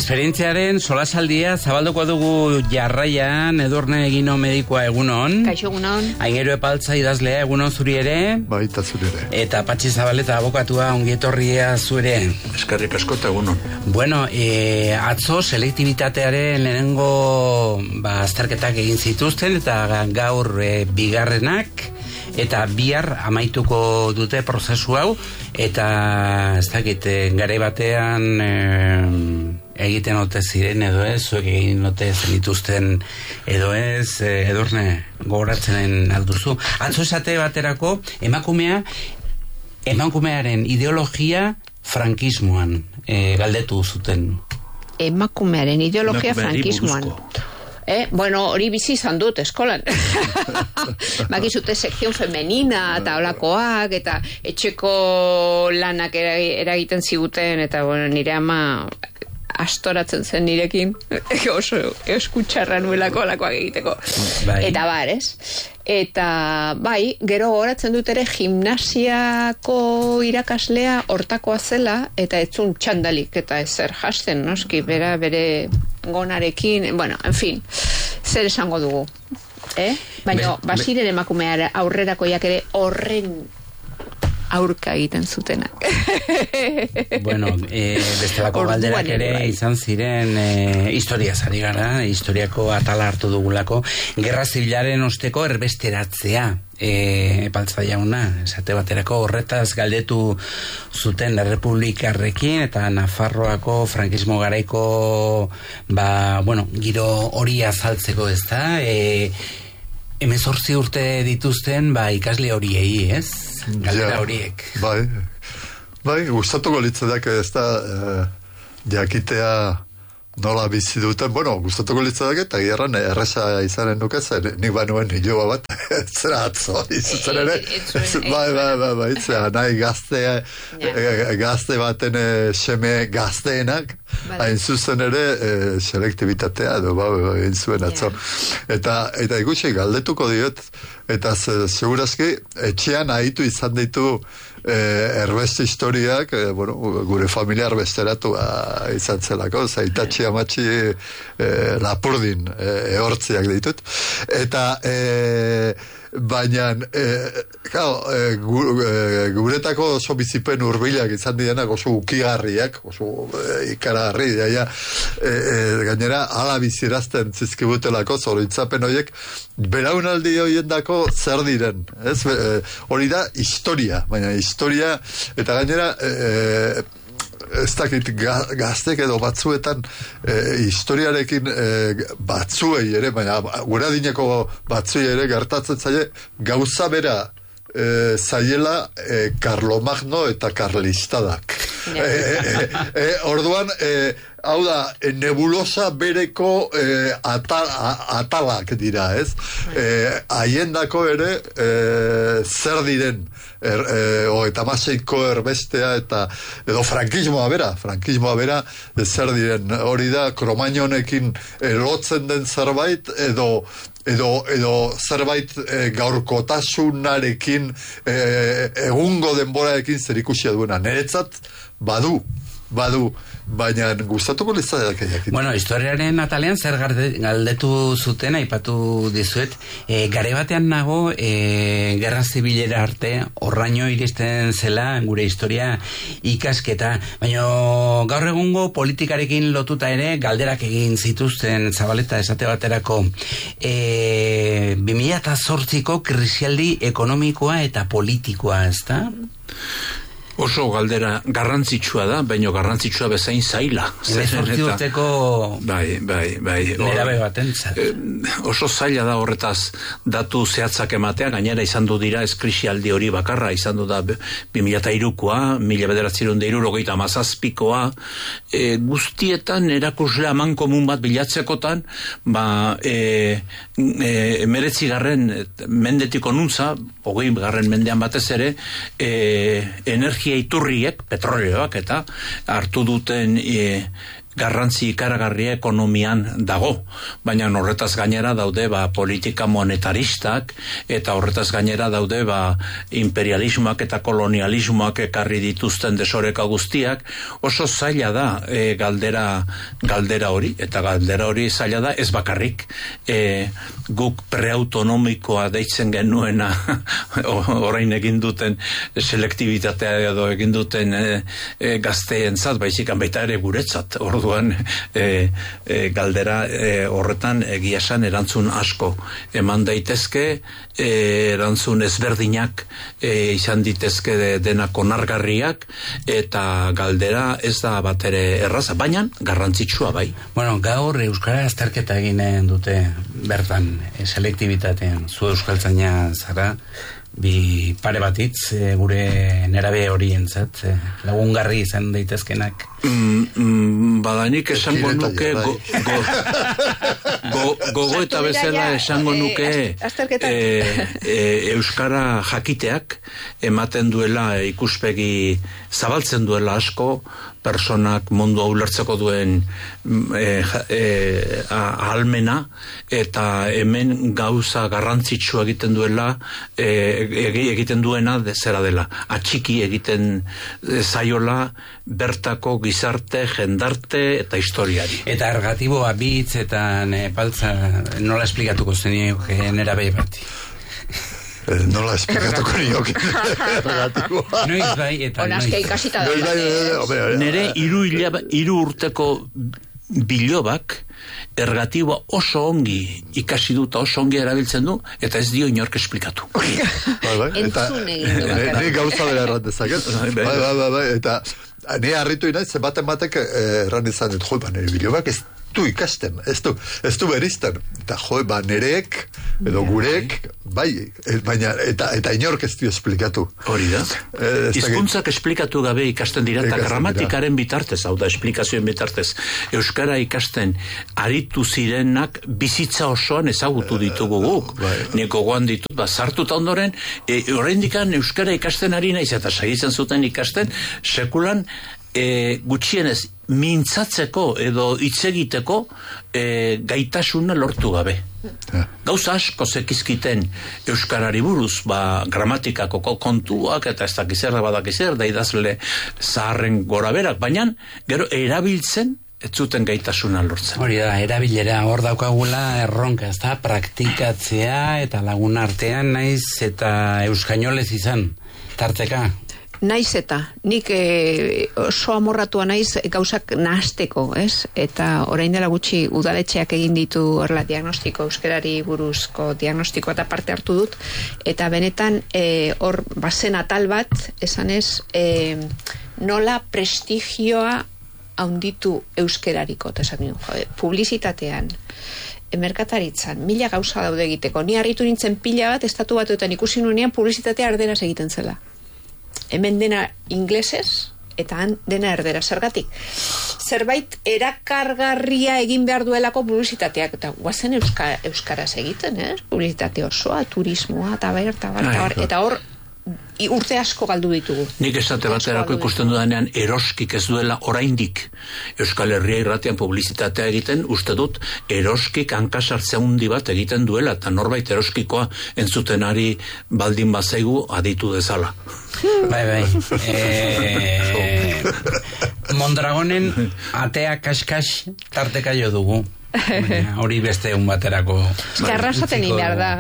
Esperientziaren solasaldia zabalduko dugu jarraian, Edurne Egino medikoa egunon. Kaixo egunon. Aingeru Epaltza idazlea egunon zuri ere. Baita zuri ere. Eta Patxi Zabaleta abokatua ongietorria zure. Eskerrik asko eta egunon. Bueno, atzo selektibitatearen lehenengo azterketak egin zituzten eta gaur bigarrenak. Eta bihar amaituko dute prozesu hau, eta ez dakit, garai batean egiten ote ziren edo ez, zuek egin ote zenituzten edo ez, Edurne gogoratzen alduzu. Atzo esate baterako, emakumearen ideologia frankismoan galdetu zuten. Emakumearen ideologia frankismoan. Bueno, hori bizi izan dut eskolan. Bakizute sekzion femenina eta olakoak eta etxeko lanak eragiten ziguten eta bueno, nire ama astoratzen zen nirekin oso eskutxarra nuelako olakoak egiteko. Bai. Eta bar, ez? Eta bai, gero goratzen dut ere gimnasiako irakaslea hortakoa zela eta etzun txandalik eta ezer jasten, noski, bere gonarekin, bueno, en fin, zer esango dugu, Baina, basiren emakumeara aurrerakoiak ere horren aurka egiten zutenak. Bueno, bestelako galderak ere izan ziren historiaz ari gara, historiako atala hartu dugulako, gerra zibilaren osteko erbesteratzea, Epaltza jauna, esate baterako horretaz galdetu zuten Errepublikarrekin eta Nafarroako frankismo garaiko giro hori azaltzeko, ez da? 18 urte dituzten ikasle horiei, ez? Galdera horiek. Bai, gustatuko litzadak ez da jakitea nola bizi duten, gustatuko litzadak eta gerran erresa izanen nuke, nik banuen hiloa bat, zera atzo, izutzen ere, bai, zera nahi gazte baten seme gazteenak, hain zuzen ere selektibitatea edo egin zuen atzo. Eta ikusi galdetuko diot, eta segurazki etxean ahitu izan ditu erbeste historiak, gure familia erbesteratu izan zelako, zaitatxi amatxi Lapurdin ehortziak ditut. Eta baina guretako oso bizipen hurbilak izan direnak oso ukigarriak, oso ikaragarri, gainera ala bizirazten zizkibutelako zoritzapen horiek belaunaldi horiendako zer diren, hori da historia, baina historia eta gainera ez dakit gaztek edo batzuetan historiarekin batzuei ere, baina gura dineko batzuei ere gertatzen zaie gauza bera zaiela Karlomagno eta Karlistadak. Orduan, hau da, nebulosa bereko atalak dira, ez? Haiendako ere zer diren eta maseiko erbestea edo frankismoa bera zer diren, hori da Kromagnonekin lotzen den zerbait edo zerbait gaurkotasunarekin egungo denborarekin zerikusia duena. Niretzat badu, baina gustatuko litzaidake jakin. Bueno, historiaren atalean zer galdetu zuten, aipatu dizuet, gare batean nago gerra zibilera arte horraino iristen zela gure historia ikasketa, baina gaur egungo politikarekin lotuta ere galderak egin zituzten Zabaleta esate baterako 2008ko krisialdi ekonomikoa eta politikoa, ez da? Oso galdera garrantzitsua da, baina garrantzitsua bezain zaila. 18 urteko bai. Nerabe baten. Oso zaila da horretaz datu zehatzak ematea, gainera izan du dira eskrisialdi hori bakarra, izan du da 2003koa, 1977koa, guztietan erakusle amankomun bat bilatzekotan, 19. mendetik onuntza, 20. mendean batez ere, energia iturriek, petroleoak eta hartu duten garrantzi ikaragarria ekonomian dago, baina horretaz gainera daude politika monetaristak, eta horretaz gainera daude imperialismoak eta kolonialismoak ekarri dituzten desoreka guztiak. Oso zaila da galdera hori, eta galdera hori zaila da ez bakarrik guk preautonomikoa deitzen genuena orain egin duten selektibitatea edo egin duten gazteentzat, baizikan baita ere guretzat. Orduan galdera horretan egia esan erantzun asko eman daitezke, erantzun ezberdinak izan ditezke denak onargarriak, eta galdera ez da bat ere erraza, baina garrantzitsua bai. Bueno, gaur euskara azterketa eginen dute bertan selektibitatean. Zu euskaltzaina zara, bi pare batitz gure nerabe horientzat lagungarri izan daitezkenak. Badanik esango nuke gogo eta bezala esango nuke euskara jakiteak ematen duela ikuspegi zabaltzen duela asko personak mundu ulertzeko duen ahalmena, eta hemen gauza garrantzitsua egiten duela egiten duena zera dela, atxiki egiten zaiola bertako gizarte, jendarte eta historiari. Eta ergatiboa bitz eta paltza nola esplikatuko zen nerabe bati? Nola esplikatuko nioke ergatiboa. Noiz bai eta noiz. Onazke ikasita da. Nere 3 urteko bilobak ergatiboa oso ongi ikasi du eta oso ongi erabiltzen du, eta ez dio inork esplikatu. Entzun egin du. Ni gauza bera erran dezaket. Eta ni harritu inaiz, baten batek erran izan dut, nire bilobak ez du ikasten, ez du berizten. Eta nereek, edo gurek, bai, baina, eta inork ez du esplikatu. Hori da. Hizkuntzak esplikatu gabe ikasten dira, eta gramatikaren bitartez, hau da, esplikazioen bitartez. Euskara ikasten aritu zirenak bizitza osoan ezagutu ditugu guk. Nik gogoan ditut, sartuta ondoren, oraindikan euskara ikasten ari naiz, eta segitzen zuten ikasten, sekulan gutxienez mintzatzeko edo hitz egiteko gaitasuna lortu gabe. Gauza asko zekizkiten euskarari buruz, gramatikako kontuak eta ez dakizerra badakizer, da idazle zaharren gora berak, baina gero erabiltzen ez zuten gaitasuna lortzen. Hori da, erabilera hor daukagula erronka, ez da, praktikatzea eta lagun artean naiz eta euskainolez izan, tarteka. Naiz eta, nik oso amorratua naiz gauzak nahasteko, ez? Eta orain dela gutxi udaletxeak egin ditu horrela diagnostiko, euskarari buruzko diagnostiko eta parte hartu dut, eta benetan hor bazen atal bat, esanez, nola prestigioa haunditu euskarariko, eta esan publizitatean, merkataritzan, 1000 gauza daude egiteko. Ni harritu nintzen pila bat, estatu batuetan ikusi nuenean publizitatea erderaz egiten zela. Hemen dena inglesez, eta han dena erdera. Zergatik, zerbait erakargarria egin behar duelako publizitateak, eta guazen euskaraz egiten, publizitate osoa, turismoa, tabar, eta hor urte asko galdu ditugu. Nik esate baterako ikusten dudanean eroskik ez duela oraindik Euskal Herria irratian publizitatea egiten, uste dut eroskik hankasartzea handi bat egiten duela, eta norbait eroskikoa entzutenari baldin bazaigu aditu dezala. Bai. Mondragonen atea kaskas tarteka jo dugu. Hori beste un baterako. Arrasaten behar da.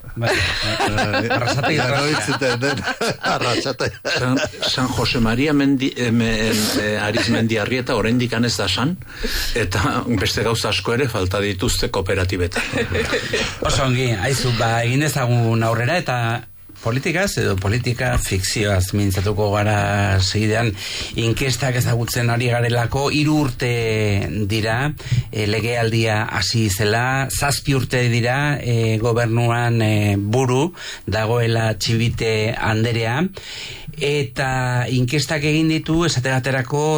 Arrasate. San Jose Maria Arizmendiarrieta oraindik ez da san, eta beste gauza asko ere falta dituzte kooperatibetan. Oso ongi, aizu, egin ezagun aurrera, eta politikaz edo politika fikzioaz mintzatuko gara segidean, inkestak ezagutzen ari garelako. 3 urte dira legealdia hasi zela, 7 urte dira gobernuan buru dagoela Txibite anderea, eta inkestak egin ditu esategaterako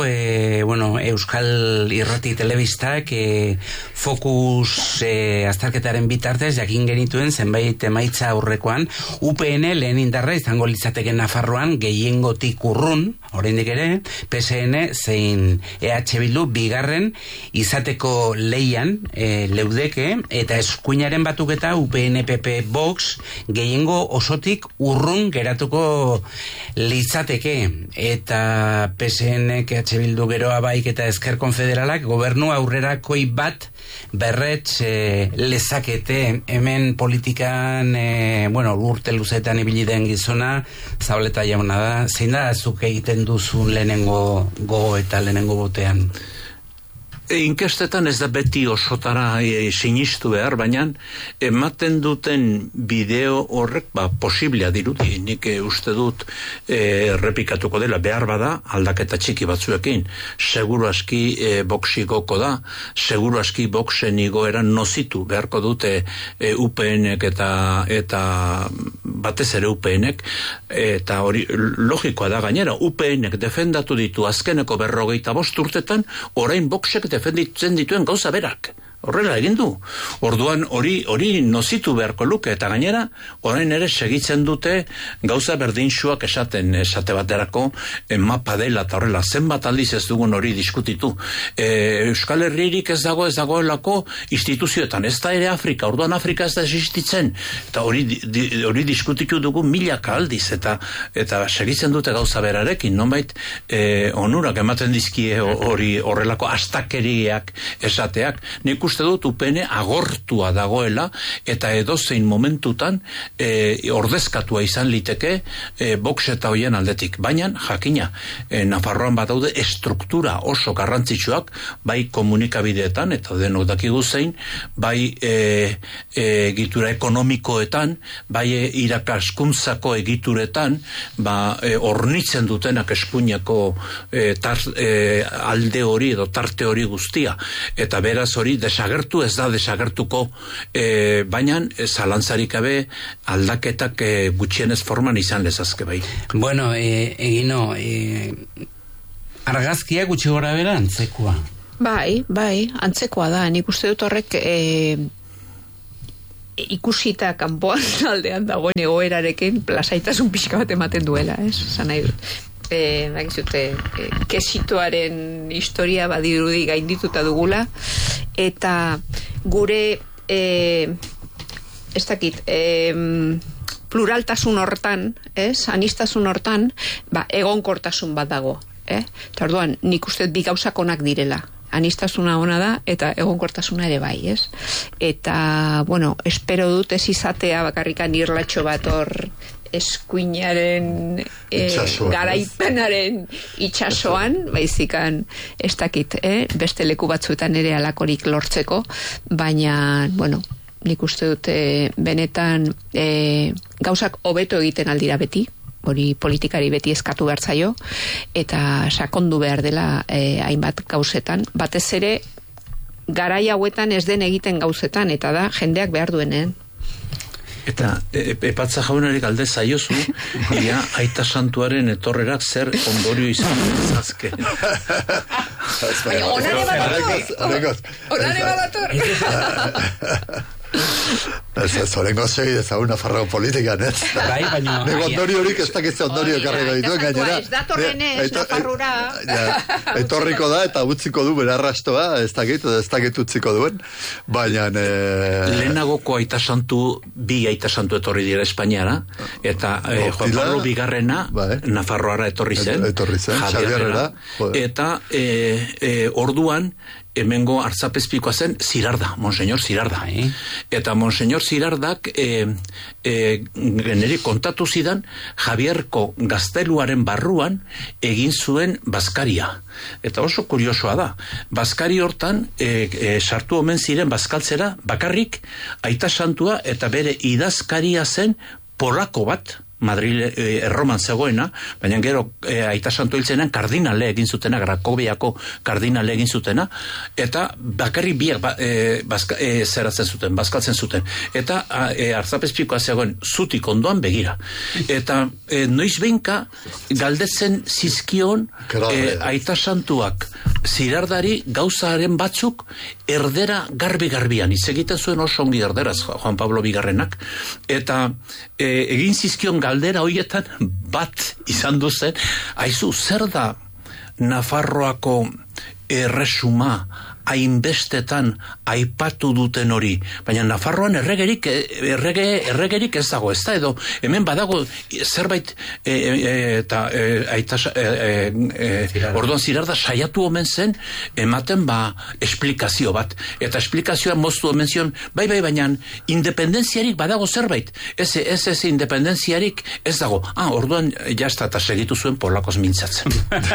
Euskal Irrati Telebistak Fokus azterketaren bitartez jakin genituen zenbait emaitza aurrekoan UPN lehen indarra izango litzateke Nafarroan gehiengotik urrun, oraindik ere PSN zein EH Bildu bigarren izateko leian leudeke, eta eskuinaren batuketa UPN PP Vox gehiengo osotik urrun geratuko litzateke, eta PSN, EH Bildu geroa baik eta Ezker Konfederalak gobernu aurrerakoi bat berretz lezakete. Hemen politikan urte luzetan ibili den gizona Zabaleta jauna da. Zein da zuk egiten duzun lehenengo gogo eta lehenengo botean? Inkestetan ez da beti osotara sinistu behar, baina ematen duten bideo horrek posiblea dirudi. Nik uste dut errepikatuko dela, behar bada aldaketa txiki batzuekin. Seguru aski boxigoko da, seguru aski boxen igoeran nozitu beharko dute UPNek eta batez ere UPNek, eta hori logikoa da gainera. UPNek defendatu ditu azkeneko 45 urtetan, orain boxek defenditzen dituen gauza berak. Horrela egin du. Orduan hori nozitu beharko luke, eta gainera orain ere segitzen dute gauza berdintsuak esate baterako mapa dela eta horrela zenbat aldiz ez dugun hori diskutitu. Euskal Herririk ez dagoelako instituzioetan, ez da ere Afrika, orduan Afrika ez da existitzen, eta hori diskutitu dugu milaka aldiz, eta segitzen dute gauza berarekin, nonbait onurak ematen dizkie hori horrelako astakeriak esateak. Nik uste dut UPN agortua dagoela, eta edozein momentutan ordezkatua izan liteke Vox eta hoien aldetik. Baina, jakina, Nafarroan bat daude estruktura oso garrantzitsuak, bai komunikabideetan, eta denok dakigu zein, bai egitura ekonomikoetan, bai irakaskuntzako egituretan, hornitzen dutenak eskuinako alde hori edo tarte hori guztia. Eta beraz hori desagertu ez da desagertuko, baina zalantzarik gabe aldaketak gutxienez forman izan lezazke bai. Bueno, egino, argazkia gutxi gora bera antzekoa. Bai, antzekoa da. Nik uste dut horrek ikusita kanpoan aldean dagoen egoerarekin plazaitasun pixka bat ematen duela, ez? Zan nahi dut. Kesitoaren historia badirudi gaindituta dugula, eta gure ez dakit pluraltasun hortan, aniztasun hortan, egonkortasun bat dago, eta orduan nik uste bi gauzak onak direla. Aniztasuna ona da eta egonkortasuna ere bai, ez? Eta, espero dut ez izatea bakarrikan irlatxo bat hor eskuinaren garaipenaren itxasoan, baizikan ez dakit, beste leku batzuetan ere alakorik lortzeko, baina, nik uste dute benetan gauzak hobeto egiten aldira beti, hori politikari beti eskatu behar zaio, eta sakondu behar dela hainbat gauzetan, batez ere garai hauetan ez den egiten gauzetan, eta da jendeak behar duenen. Eta epatza jaunarik alde zaiozu, ia aita santuaren etorrerak zer ondorio izan zazke. Onare badator! Zorengo segi dezagun Nafarroko politikan, ez? Bai, baina... Nego ondorio horik ez dakitze ondorio karrega dituen gainera. Ez datorrenez, Nafarrura. Etorriko da eta utziko du bere arrastoa, ez dakit utziko duen, baina... Lehenagoko bi aita santu etorri dira Espainiara, eta Juan Pablo bigarrena Nafarroara etorri zen, Javierrera, eta orduan hemengo artzapezpikoa zen Zirarda, Monseñor Zirarda. Eta Monseñor Zirardak niri kontatu zidan Javierko gazteluaren barruan egin zuen bazkaria. Eta oso kuriosoa da. Bazkari hortan sartu omen ziren bazkaltzera bakarrik aita santua eta bere idazkaria zen polako bat, Madrid Erroman zegoena, baina gero Aita Santu hiltzenan kardinale egin zutena, Krakoviako kardinale egin zutena, eta bakarri biak zeratzen zuten, bazkaltzen zuten. Eta Artzapezpikoa zegoen zutik ondoan begira. Eta noiz behinka galdetzen zizkion Aita Santuak Zirardari gauzaren batzuk erdera garbi-garbian, hitz egiten zuen oso ongi erderaz Juan Pablo Bigarrenak, eta egin zizkion galdera horietan bat izan duzen, aizu, zer da Nafarroako erresuma hainbestetan aipatu duten hori, baina Nafarroan erregerik ez dago, ez da, edo hemen badago zerbait eta orduan Zirarda saiatu omen zen ematen esplikazio bat, eta esplikazioa moztu omen zion, bai, baina independenziarik badago zerbait, ez independentziarik ez dago, orduan jazta eta segitu zuen polakoz mintzatzen.